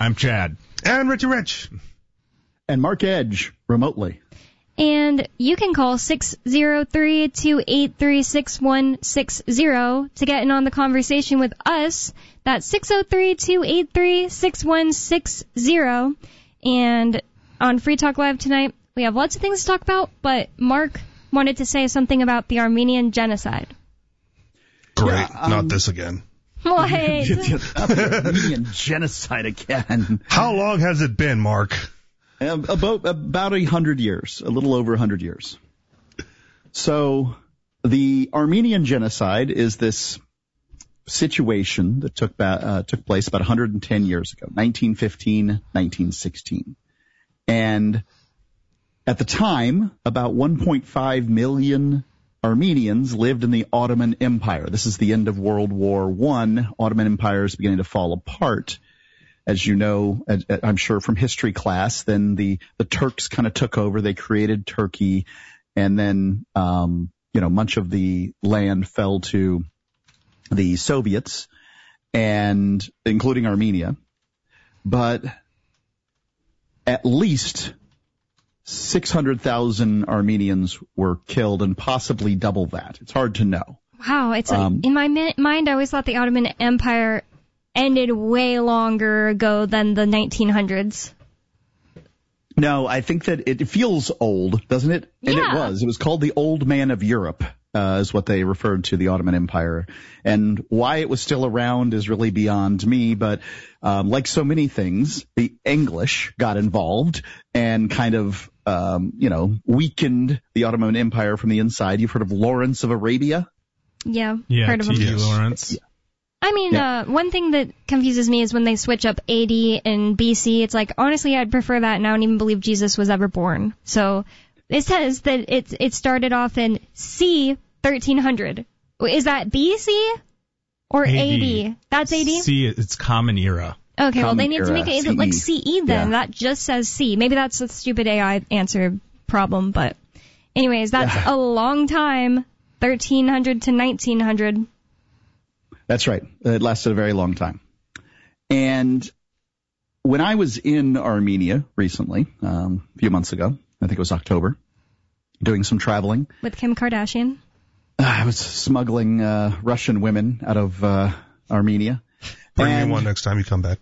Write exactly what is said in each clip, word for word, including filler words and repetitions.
I'm Chad. And Richie Rich. And Mark Edge, remotely. And you can call six oh three, two eight three, six one six zero to get in on the conversation with us. That's six oh three, two eight three, six one six zero. And on Free Talk Live tonight, we have lots of things to talk about, but Mark wanted to say something about the Armenian genocide. Great. Yeah, um, Not this again. What? The Armenian genocide again. How long has it been, Mark? Um, about about a hundred years, a little over a hundred years. So the Armenian genocide is this situation that took uh, took place about one hundred ten years ago, nineteen fifteen, nineteen sixteen. And at the time, about one point five million Armenians lived in the Ottoman Empire. This is the end of World War One. Ottoman Empire is beginning to fall apart. As you know, I'm sure from history class, then the, the Turks kind of took over. They created Turkey, and then, um, you know, much of the land fell to the Soviets, and including Armenia. But at least six hundred thousand Armenians were killed, and possibly double that. It's hard to know. Wow. It's like, um, in my mi- mind, I always thought the Ottoman Empire ended way longer ago than the nineteen hundreds. No, I think that it feels old, doesn't it? And yeah. it was. It was called the Old Man of Europe, uh, is what they referred to the Ottoman Empire. And why it was still around is really beyond me, but um, like so many things, the English got involved and kind of, um, you know, weakened the Ottoman Empire from the inside. You've heard of Lawrence of Arabia? Yeah, yeah heard of him. T V Lawrence. Yeah. I mean, yeah. uh, one thing that confuses me is when they switch up A D and B C. It's like, honestly, I'd prefer that, and I don't even believe Jesus was ever born. So it says that it, it started off in C thirteen hundred. Is that B C or A D? A D? That's A D? C, it's Common Era. Okay, Common well, they need era, to make it C E. like C E then. Yeah. That just says C. Maybe that's a stupid A I answer problem, but anyways, that's Yeah. a long time, thirteen hundred to nineteen hundred. That's right. It lasted a very long time. And when I was in Armenia recently, um, a few months ago, I think it was October, doing some traveling. With Kim Kardashian? Uh, I was smuggling uh, Russian women out of uh, Armenia. Bring and me one next time you come back.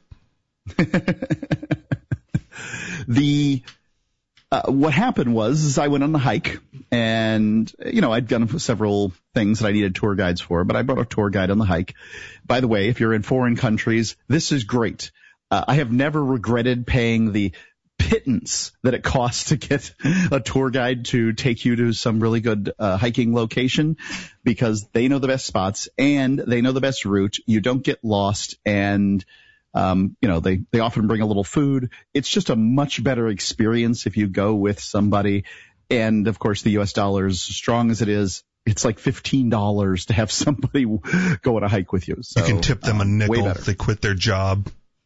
the uh, what happened was is I went on the hike, and, you know, I'd done several things that I needed tour guides for, but I brought a tour guide on the hike. By the way, if you're in foreign countries, this is great. Uh, I have never regretted paying the pittance that it costs to get a tour guide to take you to some really good uh, hiking location, because they know the best spots and they know the best route. You don't get lost, and Um, you know, they, they often bring a little food. It's just a much better experience if you go with somebody. And of course, the U S dollar is as strong as it is. It's like fifteen dollars to have somebody go on a hike with you. So, you can tip them um, a nickel way if they quit their job.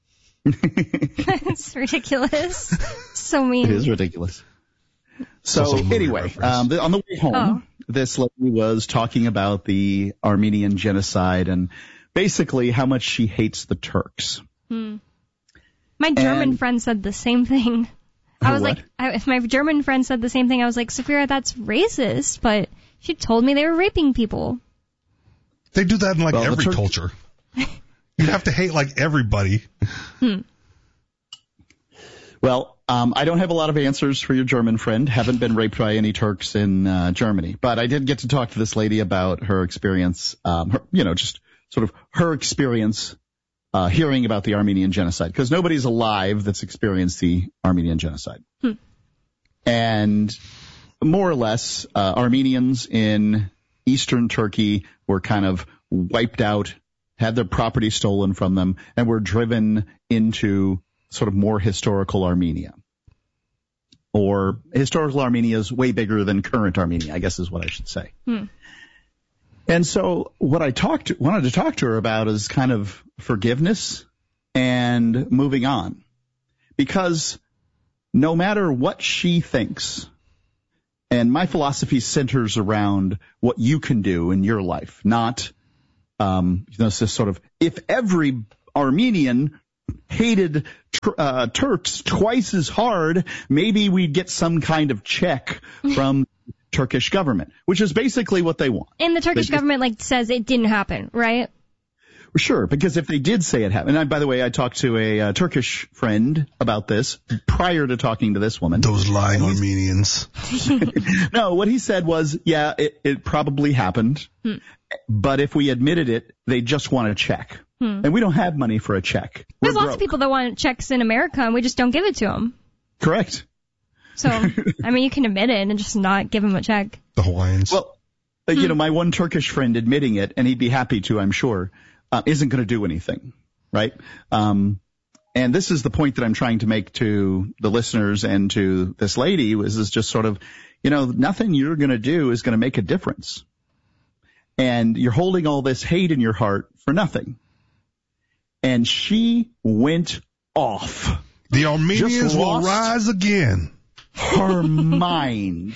It's ridiculous. So mean. It is ridiculous. So anyway, um, the, on the way home, oh. this lady was talking about the Armenian genocide and basically how much she hates the Turks. Hmm. My German and, friend said the same thing. I was what? like, I, my German friend said the same thing. I was like, Safira, that's racist, but she told me they were raping people. They do that in like well, every Turk- culture. You have to hate like everybody. Hmm. Well, um, I don't have a lot of answers for your German friend. Haven't been raped by any Turks in uh, Germany, but I did get to talk to this lady about her experience. Um, her, you know, just sort of her experience uh, hearing about the Armenian genocide, because nobody's alive that's experienced the Armenian genocide. Hmm. And more or less, uh, Armenians in eastern Turkey were kind of wiped out, had their property stolen from them, and were driven into sort of more historical Armenia. Or historical Armenia is way bigger than current Armenia, I guess is what I should say. Hmm. And so what I talked to, wanted to talk to her about is kind of forgiveness and moving on. Because no matter what she thinks, and my philosophy centers around what you can do in your life, not, um, you know, it's this sort of, if every Armenian hated uh, Turks twice as hard, maybe we'd get some kind of check from the Turkish government, which is basically what they want. And the Turkish They- government like says it didn't happen, right? Sure, because if they did say it happened, and I, by the way, I talked to a uh, Turkish friend about this prior to talking to this woman. Those lying Armenians. No, what he said was, yeah, it, it probably happened, Hmm. but if we admitted it, they just want a check. Hmm. And we don't have money for a check. There's We're lots broke. of people that want checks in America, and we just don't give it to them. Correct. So, I mean, you can admit it and just not give them a check. The Hawaiians. Well, uh, you know, my one Turkish friend admitting it, and he'd be happy to, I'm sure, uh, isn't going to do anything, right? Um, and this is the point that I'm trying to make to the listeners and to this lady, was is just sort of, you know, nothing you're going to do is going to make a difference. And you're holding all this hate in your heart for nothing. And she went off the Armenians just will lost- rise again. her mind.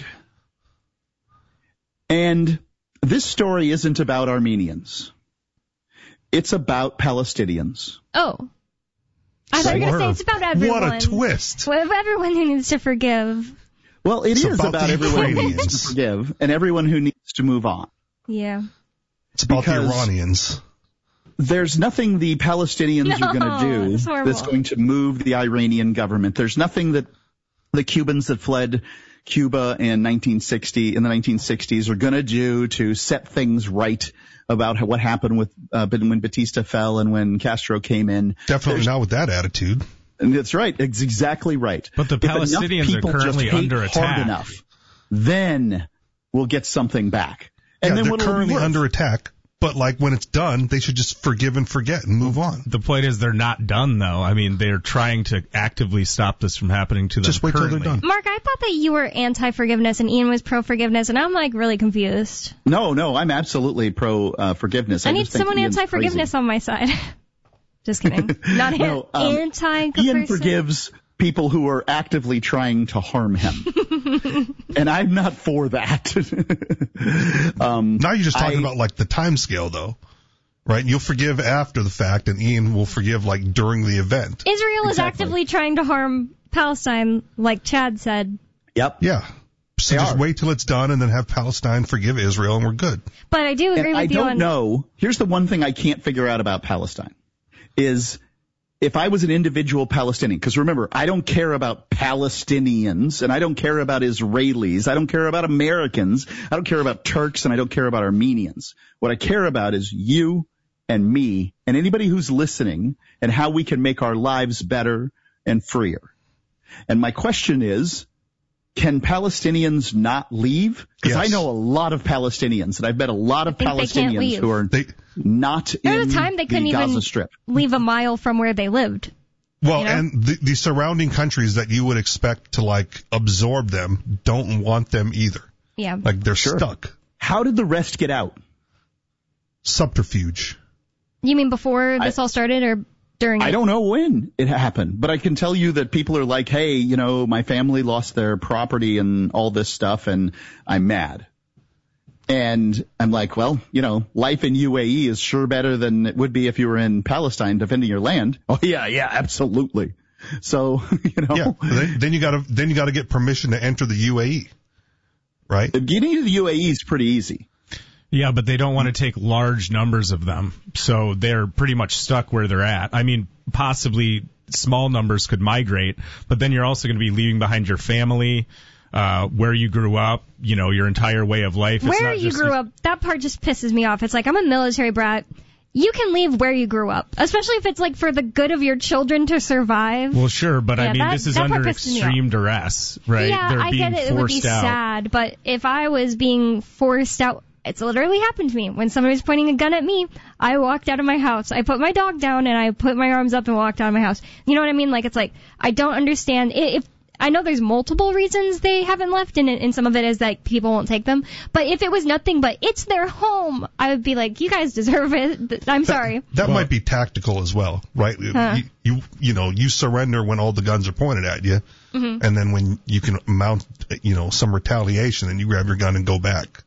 And this story isn't about Armenians. It's about Palestinians. Oh. I thought you were going to say it's about everyone. What a twist. Well, everyone who needs to forgive. Well, it It's is about about the everyone who needs Ukrainians. to forgive and everyone who needs to move on. Yeah. It's about the Because- Iranians. There's nothing the Palestinians are No, going to do that's horrible. that's going to move the Iranian government. There's nothing that the Cubans that fled Cuba in nineteen sixty, in the nineteen sixties, are going to do to set things right about what happened with uh, when Batista fell and when Castro came in. Definitely There's- not with that attitude. And that's right. It's exactly right. But the If enough Palestinians are people currently just hate under hard attack. enough, then we'll get something back. And yeah, then they're what'll it be currently worth? under attack, but like when it's done, they should just forgive and forget and move on. The point is they're not done, though. I mean, they're trying to actively stop this from happening to them Just wait till currently. they're done. Mark, I thought that you were anti-forgiveness and Ian was pro-forgiveness, and I'm like really confused. No, no, I'm absolutely pro uh, forgiveness. I, I need just think someone Ian's anti-forgiveness crazy. on my side. Just kidding. Not No, um, anti. Ian forgives people who are actively trying to harm him, and I'm not for that. um, Now you're just talking I- about like the time scale though, right? You'll forgive after the fact and Ian will forgive like during the event. Israel is Exactly. actively trying to harm Palestine, like Chad said. Yep. Yeah. So They just are. wait till it's done and then have Palestine forgive Israel and we're good. But I do agree And I with you don't on. know. Here's the one thing I can't figure out about Palestine is if I was an individual Palestinian, because remember, I don't care about Palestinians and I don't care about Israelis. I don't care about Americans. I don't care about Turks and I don't care about Armenians. What I care about is you and me and anybody who's listening and how we can make our lives better and freer. And my question is, can Palestinians not leave? Because Yes. I know a lot of Palestinians, and I've met a lot of I think they can't Palestinians leave. who are They not There in was a time they couldn't the Gaza even Strip. leave a mile from where they lived. well, You know? and the, the surrounding countries that you would expect to like absorb them don't want them either. Yeah. Like they're Sure. stuck. How did the rest get out? Subterfuge. You mean before this I- all started or during I it? don't know when it happened, but I can tell you that people are like, hey, you know, my family lost their property and all this stuff, and I'm mad. And I'm like, well, you know, life in U A E is sure better than it would be if you were in Palestine defending your land. Oh, yeah, yeah, absolutely. So, you know, Yeah. then, then you gotta then you gotta get permission to enter the U A E. Right? getting to the U A E is pretty easy. Yeah, but they don't want to take large numbers of them, so they're pretty much stuck where they're at. I mean, possibly small numbers could migrate, but then you're also going to be leaving behind your family, uh, where you grew up, you know, your entire way of life. It's Where not you just- grew up, that part just pisses me off. It's like, I'm a military brat. You can leave where you grew up, especially if it's like for the good of your children to survive. Well, sure, but Yeah, I mean, that- this is that part under pisses me off. extreme duress, right? Yeah, They're I being get it. It would be forced out. sad, but if I was being forced out, it's literally happened to me. When somebody was pointing a gun at me, I walked out of my house. I put my dog down and I put my arms up and walked out of my house. You know what I mean? Like, it's like, I don't understand. I- If I know there's multiple reasons they haven't left, and, it, and some of it is that people won't take them. But if it was nothing but it's their home, I would be like, you guys deserve it. I'm sorry. That Well- might be tactical as well, right? Huh. You, you you know, you surrender when all the guns are pointed at you, Mm-hmm. and then when you can mount, you know, some retaliation, and you grab your gun and go back.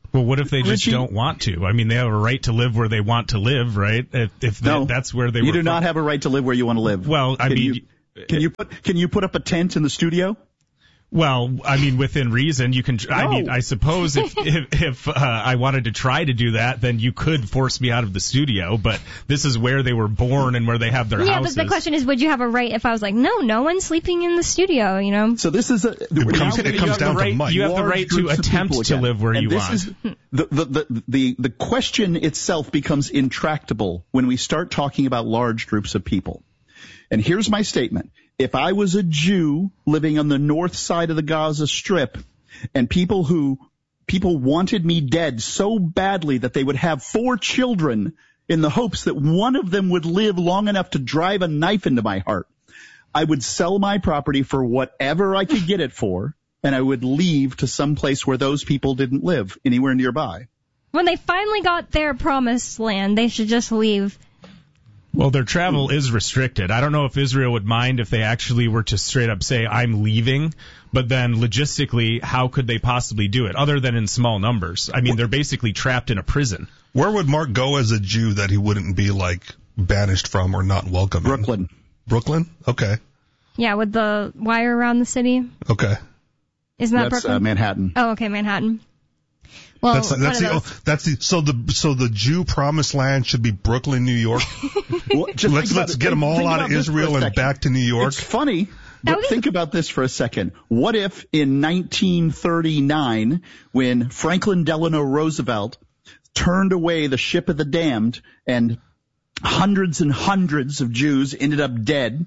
Well, what if they just Richie, don't want to? I mean, they have a right to live where they want to live, right? If, if that, no, that's where they you were do from. not have a right to live where you want to live. Well, I can mean, you, can you put can you put up a tent in the studio? Well, I mean, within reason, you can. I No. mean, I suppose if if, if uh, I wanted to try to do that, then you could force me out of the studio. But this is where they were born and where they have their Yeah, houses. but the question is, would you have a right if I was like, no, no one's sleeping in the studio, you know? So this is a. It comes, now- it comes down right, to Mike. You have the large right to groups of attempt people to again. live where and you this want. Is, the, the, the, the, the question itself becomes intractable when we start talking about large groups of people. And here's my statement. If I was a Jew living on the north side of the Gaza Strip and people who, people wanted me dead so badly that they would have four children in the hopes that one of them would live long enough to drive a knife into my heart, I would sell my property for whatever I could get it for, and I would leave to some place where those people didn't live, anywhere nearby. When they finally got their promised land, they should just leave. Well, their travel is restricted. I don't know if Israel would mind if they actually were to straight up say, I'm leaving, but then logistically, how could they possibly do it other than in small numbers? I mean, they're basically trapped in a prison. Where would Mark go as a Jew that he wouldn't be, like, banished from or not welcome in? Brooklyn. Brooklyn? Okay. Yeah, with the wire around the city. Okay. Isn't that That's Brooklyn? uh, Manhattan. Oh, okay, Manhattan. Well, That's one that's of the those. that's the so the so the Jew promised land should be Brooklyn, New York. Well, just let's think about let's it. get them all Think out about of this for a Israel and second. back to New York. It's funny, That but would be- think about this for a second. What if in nineteen thirty-nine, when Franklin Delano Roosevelt turned away the ship of the damned and hundreds and hundreds of Jews ended up dead,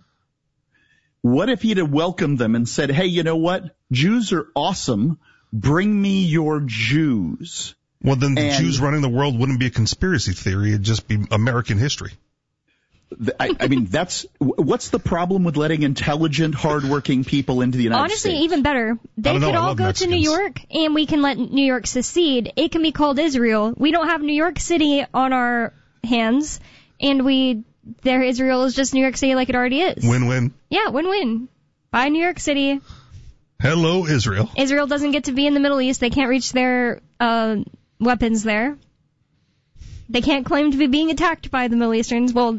what if he'd have welcomed them and said, hey, you know what? Jews are awesome. Bring me your Jews. Well, then the And- Jews running the world wouldn't be a conspiracy theory. It'd just be American history. Th- I, I mean, that's what's the problem with letting intelligent, hardworking people into the United Honestly, States? even better. They don't know, could I all love go to New Mexicans. York, and we can let New York secede. It can be called Israel. We don't have New York City on our hands, and we their Israel is just New York City like it already is. Win-win. Yeah, win-win. Buy New York City. Hello, Israel. Israel doesn't get to be in the Middle East. They can't reach their uh, weapons there. They can't claim to be being attacked by the Middle Easterns. Well,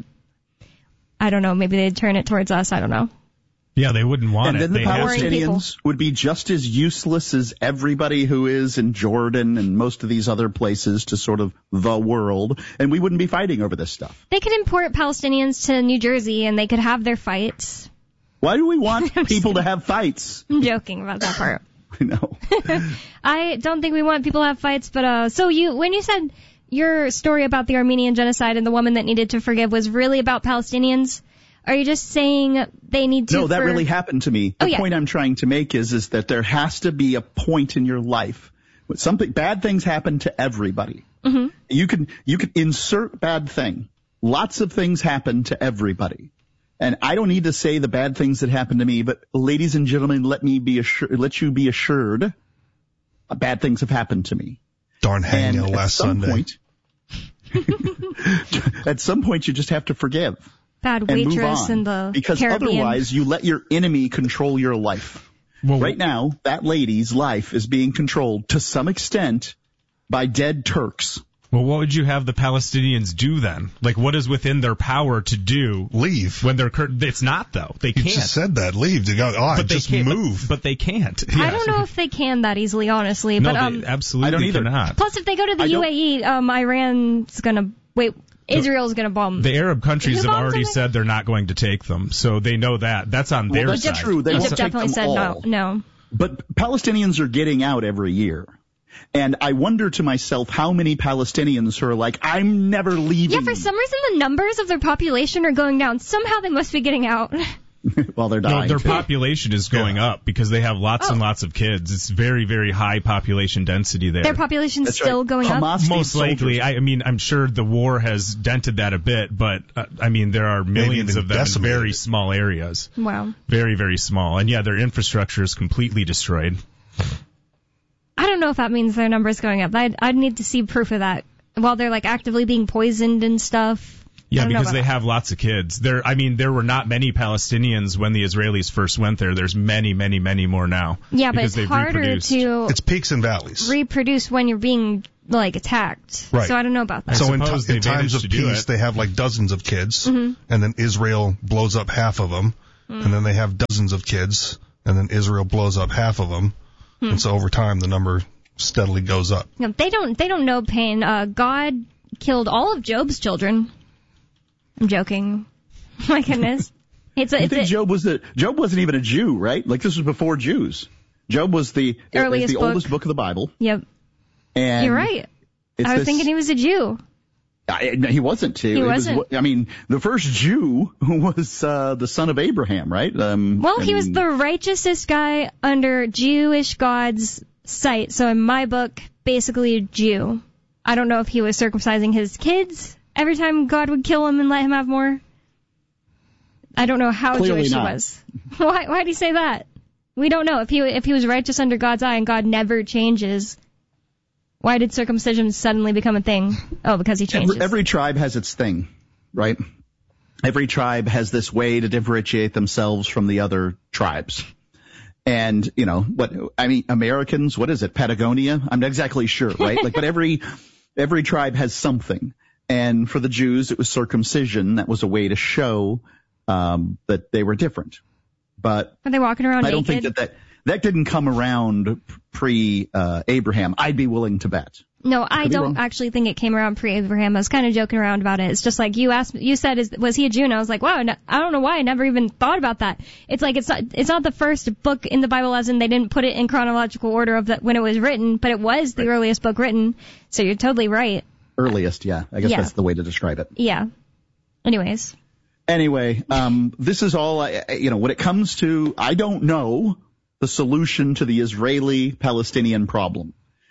I don't know. Maybe they'd turn it towards us. I don't know. Yeah, they wouldn't want And it. then the They have to. Palestinians would be just as useless as everybody who is in Jordan and most of these other places to sort of the world, and we wouldn't be fighting over this stuff. They could import Palestinians to New Jersey, and they could have their fights. Why do we want people to have fights? I'm joking about that part. I know. I don't think we want people to have fights, but uh, so you, when you said your story about the Armenian genocide and the woman that needed to forgive was really about Palestinians, are you just saying they need to? No, that for- really happened to me. The Oh, yeah. point I'm trying to make is, is that there has to be a point in your life when something bad things happen to everybody. Mm-hmm. You can you can insert bad thing. Lots of things happen to everybody. And I don't need to say the bad things that happened to me, but ladies and gentlemen, let me be assured, let you be assured, uh, bad things have happened to me. Darn And hangnail at last some Sunday. point, at some point, you just have to forgive bad and move waitress on, in the because Caribbean. otherwise, you let your enemy control your life. Well, Right now, that lady's life is being controlled to some extent by dead Turks. well, what would you have the Palestinians do then? Like, what is within their power to do Leave. when they're? cur- It's not though. They You can't. just said that. Leave. You go, oh, but they just can't. but- move. But, they can't. I Yeah. don't know if they can that easily, honestly. No, but um, they absolutely I don't either. cannot. plus, if they go to the I U don't- A E, um, Iran's gonna wait. Israel's gonna bomb. The Arab countries Who have bombs already them? said they're not going to take them, so they know that. That's on Well, their that's side. true. They Egypt won't take definitely them said all. no. No. But Palestinians are getting out every year. And I wonder to myself how many Palestinians who are like, I'm never leaving. Yeah, for some reason the numbers of their population are going down. Somehow they must be getting out. Well, they're No, dying. their too. population is going up because they have lots and Oh. lots of kids. It's very, very high population density there. Their population's That's still right. going up. Hamas needs Most likely, soldiers. I, I mean, I'm sure the war has dented that a bit, but uh, I mean, there are millions even of them in decimated very it. small areas. Wow. Very, very small. And yeah, their infrastructure is completely destroyed. I don't know if that means their number's going up. I'd, I'd need to see proof of that. While they're like actively being poisoned and stuff. I Yeah, don't know because about they that. have lots of kids. There, I mean, there were not many Palestinians when the Israelis first went there. There's many, many, many more now. Yeah, but because it's they've harder reproduced. to It's peaks and valleys. reproduce when you're being like attacked. Right. So I don't know about that. So in, suppose t- they in times managed of to do peace, it. they have like dozens of kids, Mm-hmm. and then Israel blows up half of them, Mm. and then they have dozens of kids, and then Israel blows up half of them, Hmm. and so over time the number steadily goes up. No, they don't. They don't know pain. Uh, God killed all of Job's children. I'm joking. My goodness. It's a, I it's think a, Job was a, Job wasn't even a Jew, right? Like this was before Jews. Job was the Earliest the book. oldest book of the Bible. Yep. And You're right. it's I was this- thinking he was a Jew. I, no, he wasn't. He wasn't. Was, I mean, the first Jew was uh, the son of Abraham, right? Um, Well, he was and- the righteousest guy under Jewish God's sight. So in my book, basically a Jew. I don't know if he was circumcising his kids every time God would kill him and let him have more. I don't know how Clearly Jewish not. he was. Why? Why do you say that? We don't know if he if he was righteous under God's eye and God never changes. Why did circumcision suddenly become a thing? Oh, because he changes. Every, every tribe has its thing, right? Every tribe has this way to differentiate themselves from the other tribes. And, you know, what, I mean, Americans, what is it, Patagonia? I'm not exactly sure, right? Like, but every, every tribe has something. And for the Jews, it was circumcision. That was a way to show, um, that they were different. But Are they walking around I don't naked? think that that, that didn't come around pre, uh, Abraham. I'd be willing to bet. No, I Could be don't wrong. actually think it came around pre-Abraham. I was kind of joking around about it. It's just like you asked, you said, is, was he a Jew? And I was like, wow, no, I don't know why. I never even thought about that. It's like it's not, it's not the first book in the Bible, as in they didn't put it in chronological order of the, when it was written, but it was the Right. earliest book written. So you're totally right. Earliest, yeah. I guess Yeah. that's the way to describe it. Yeah. Anyways, Anyway, um, this is all, I, I- you know, when it comes to, I don't know the solution to the Israeli-Palestinian problem.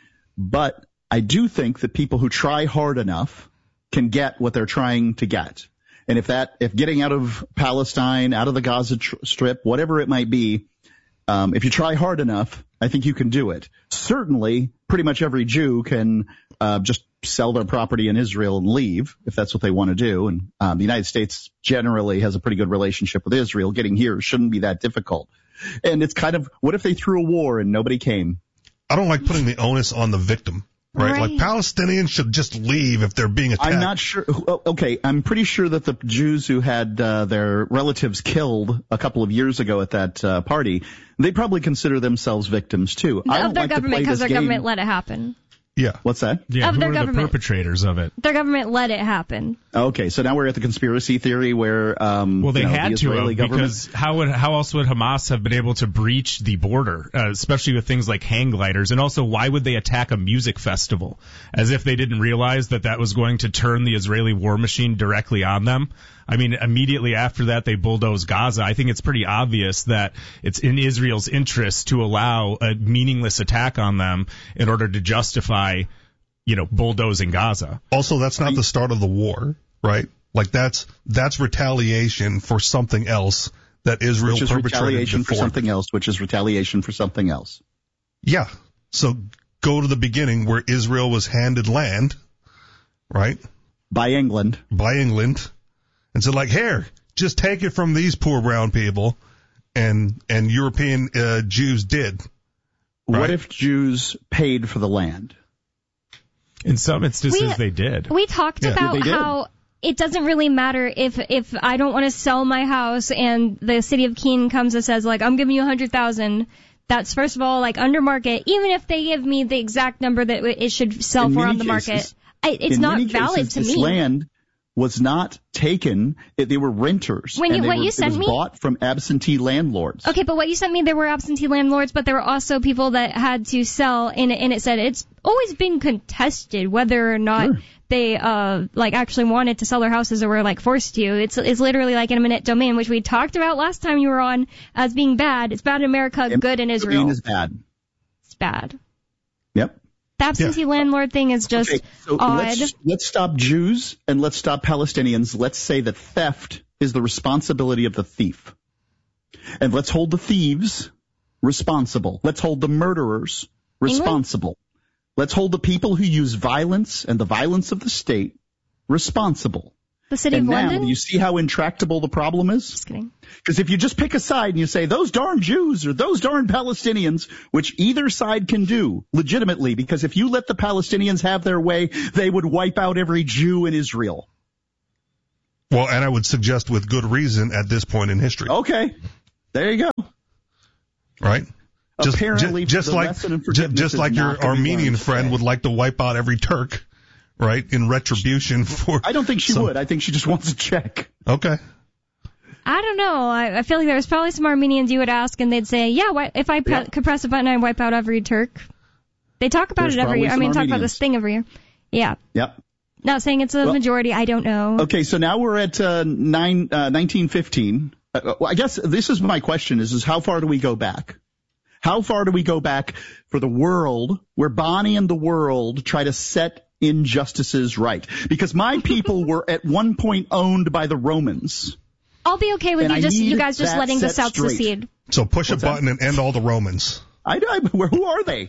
But I do think that people who try hard enough can get what they're trying to get. And if that, if getting out of Palestine, out of the Gaza tr- Strip, whatever it might be, um, if you try hard enough, I think you can do it. Certainly, pretty much every Jew can uh, just sell their property in Israel and leave if that's what they want to do. And um, the United States generally has a pretty good relationship with Israel. Getting here shouldn't be that difficult. And it's kind of, what if they threw a war and nobody came? I don't like putting the onus on the victim, right? Right. Like Palestinians should just leave if they're being attacked. I'm not sure. Okay, I'm pretty sure that the Jews who had uh, their relatives killed a couple of years ago at that uh, party, they probably consider themselves victims too. I of don't their like to government, play because this their game. government let it happen. Yeah. What's that? Yeah, Of who their are government. the perpetrators of it? Their government let it happen. Okay, so now we're at the conspiracy theory where, um, Well, they you know, had the to Israeli have, government. because how would how else would Hamas have been able to breach the border, uh, especially with things like hang gliders? And also, why would they attack a music festival? As if they didn't realize that that was going to turn the Israeli war machine directly on them. I mean, immediately after that, they bulldoze Gaza. I think it's pretty obvious that it's in Israel's interest to allow a meaningless attack on them in order to justify, you know, bulldozing Gaza. Also, that's not the start of the war, right? Like that's that's retaliation for something else that Israel which is perpetrated retaliation before. for something else, which is retaliation for something else. Yeah. So go to the beginning where Israel was handed land, right, By England. by England, and said like, here, just take it from these poor brown people, and and European uh, Jews did. What Right. if Jews paid for the land? In some instances, We- they did. We talked Yeah. about They did. how it doesn't really matter if if I don't want to sell my house and the city of Keene comes and says like I'm giving you a hundred thousand. That's first of all like under market. Even if they give me the exact number that it should sell In for many on the cases- market, I, it's In not many valid cases, to this me. land was not taken. It, they were renters. When you- and they what were, you it sent was me- bought from absentee landlords. Okay, but what you sent me, there were absentee landlords, but there were also people that had to sell, and, and it said it's always been contested whether or not Sure. they, uh, like actually wanted to sell their houses or were like forced to. It's, it's literally like an eminent domain, which we talked about last time you were on as being bad. It's bad in America, good in Israel. Domain is bad. It's bad. Yep. The absentee landlord thing is just Okay, so odd. let's, let's stop Jews and let's stop Palestinians. Let's say that theft is the responsibility of the thief. And let's hold the thieves responsible. Let's hold the murderers responsible. Let's hold the people who use violence and the violence of the state responsible. The city And of now, London? you see how intractable the problem is? Just kidding. Because if you just pick a side and you say, those darn Jews or those darn Palestinians, which either side can do legitimately, because if you let the Palestinians have their way, they would wipe out every Jew in Israel. Well, and I would suggest with good reason at this point in history. Okay. There you go. Right? Just, Apparently, just, just the like, lesson in just, forgiveness just is like your not gonna be Armenian learned friend today. would like to wipe out every Turk, right, in retribution for. I don't think she some- would. I think she just wants a check. Okay. I don't know. I, I feel like there's probably some Armenians you would ask, and they'd say, yeah, why, if I pre- Yeah. could press a button, I'd wipe out every Turk. They talk about There's it every probably year. I some mean, talk about Armenians. this thing every year. Yeah. Yep. Not saying it's a Well- majority. I don't know. Okay, so now we're at uh, nine, uh, nineteen fifteen. Uh, well, I guess this is my question: is is how far do we go back? How far do we go back for the world where Bonnie and the world try to set injustices right? Because my people were at one point owned by the Romans. I'll be okay with And you I just need you guys just that letting the set South straight. secede. So push What's a button that? and end all the Romans. I, I where, who are they?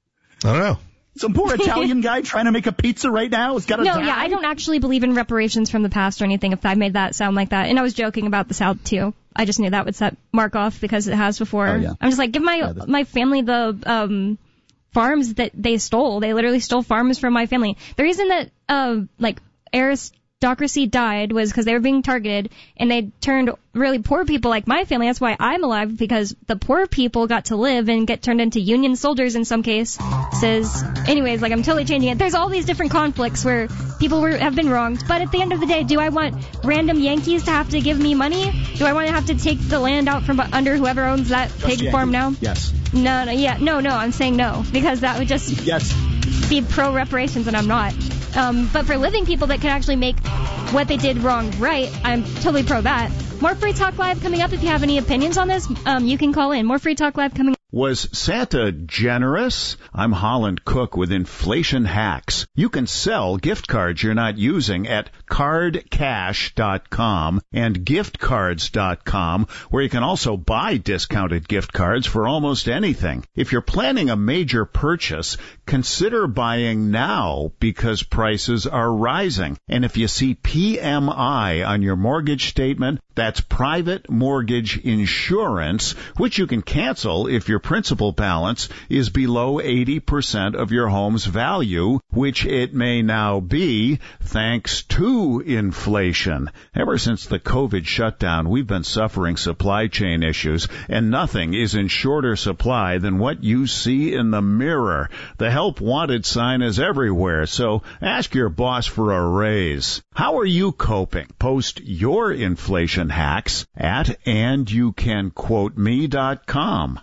I don't know. Some poor Italian guy trying to make a pizza right now has got to No, die? yeah, I don't actually believe in reparations from the past or anything if I made that sound like that. And I was joking about the South, too. I just knew that would set Mark off because it has before. Oh, yeah. I'm just like, give my Yeah, the- my family the um farms that they stole. They literally stole farms from my family. The reason that, uh, like, aristocracy died was because they were being targeted, and they turned really poor people like my family. That's why I'm alive, because the poor people got to live and get turned into Union soldiers in some cases. Anyways, like, I'm totally changing it. There's all these different conflicts where people were, have been wronged. But at the end of the day, do I want random Yankees to have to give me money? Do I want to have to take the land out from under whoever owns that pig Yankee. farm now? Yes. No, no, yeah, no, no, I'm saying no, because that would just Yes. be pro-reparations, and I'm not. Um, but for living people that can actually make what they did wrong right, I'm totally pro that. More Free Talk Live coming up. If you have any opinions on this, um, you can call in. More Free Talk Live coming up. Was Santa generous? I'm Holland Cook with Inflation Hacks. You can sell gift cards you're not using at card cash dot com and gift cards dot com, where you can also buy discounted gift cards for almost anything. If you're planning a major purchase, consider buying now because prices are rising. And if you see P M I on your mortgage statement, that's private mortgage insurance, which you can cancel if your principal balance is below eighty percent of your home's value, which it may now be thanks to inflation. Ever since the COVID shutdown, we've been suffering supply chain issues, and nothing is in shorter supply than what you see in the mirror. The help wanted sign is everywhere, so ask your boss for a raise. How are you coping? Post your inflation hacks at and you can quote me dot com.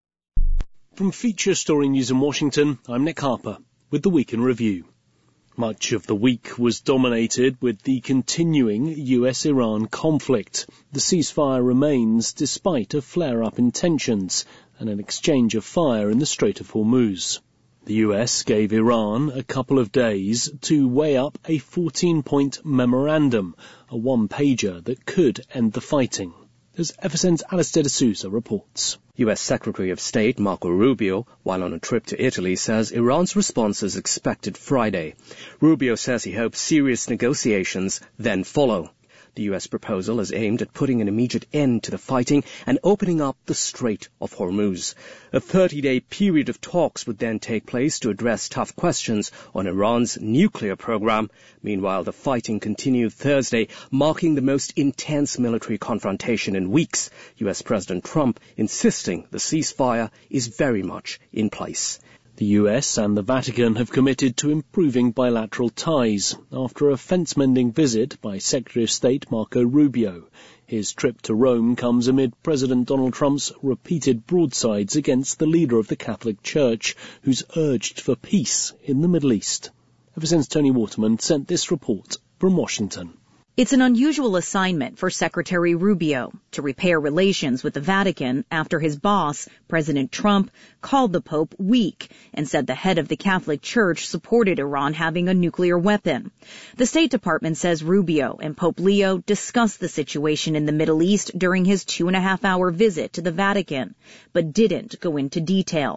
From Feature Story News in Washington, I'm Nick Harper with the Week in Review. Much of the week was dominated with the continuing U S Iran conflict. The ceasefire remains despite a flare-up in tensions and an exchange of fire in the Strait of Hormuz. The U S gave Iran a couple of days to weigh up a fourteen-point memorandum, a one-pager that could end the fighting. As F S N's Alistair D'Souza reports. U S Secretary of State Marco Rubio, while on a trip to Italy, says Iran's response is expected Friday. Rubio says he hopes serious negotiations then follow. The U S proposal is aimed at putting an immediate end to the fighting and opening up the Strait of Hormuz. A thirty-day period of talks would then take place to address tough questions on Iran's nuclear program. Meanwhile, the fighting continued Thursday, marking the most intense military confrontation in weeks. U S President Trump insisting the ceasefire is very much in place. The U S and the Vatican have committed to improving bilateral ties after a fence-mending visit by Secretary of State Marco Rubio. His trip to Rome comes amid President Donald Trump's repeated broadsides against the leader of the Catholic Church, who's urged for peace in the Middle East. Ever since Tony Waterman sent this report from Washington. It's an unusual assignment for Secretary Rubio to repair relations with the Vatican after his boss, President Trump, called the Pope weak and said the head of the Catholic Church supported Iran having a nuclear weapon. The State Department says Rubio and Pope Leo discussed the situation in the Middle East during his two and a half hour visit to the Vatican, but didn't go into detail.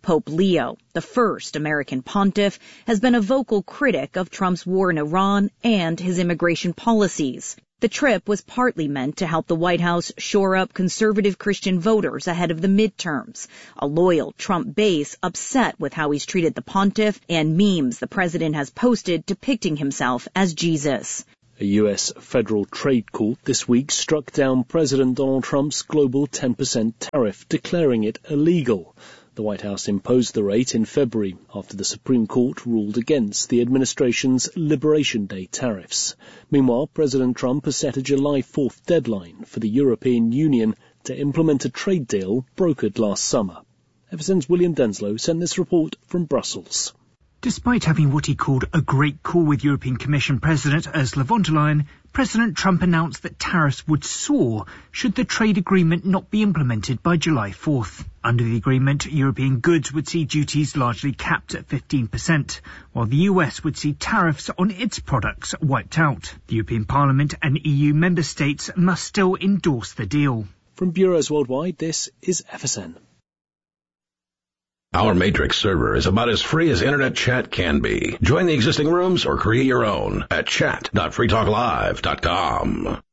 Pope Leo, the first American pontiff, has been a vocal critic of Trump's war in Iran and his immigration policies. The trip was partly meant to help the White House shore up conservative Christian voters ahead of the midterms, a loyal Trump base upset with how he's treated the pontiff and memes the president has posted depicting himself as Jesus. A U S federal trade court this week struck down President Donald Trump's global ten percent tariff, declaring it illegal. The White House imposed the rate in February after the Supreme Court ruled against the administration's Liberation Day tariffs. Meanwhile, President Trump has set a July fourth deadline for the European Union to implement a trade deal brokered last summer. F S N's William Denslow sent this report from Brussels. Despite having what he called a great call with European Commission President Ursula von der Leyen, President Trump announced that tariffs would soar should the trade agreement not be implemented by July fourth. Under the agreement, European goods would see duties largely capped at fifteen percent, while the U S would see tariffs on its products wiped out. The European Parliament and E U member states must still endorse the deal. From bureaus worldwide, this is F S N. Our Matrix server is about as free as internet chat can be. Join the existing rooms or create your own at chat dot free talk live dot com.